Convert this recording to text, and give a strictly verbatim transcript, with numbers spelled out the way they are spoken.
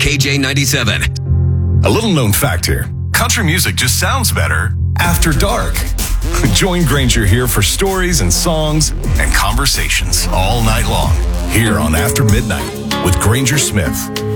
K J ninety-seven. A little known fact here. Country music just sounds better after dark. Join Granger here for stories and songs and conversations all night long here on After Midnight with Granger Smith.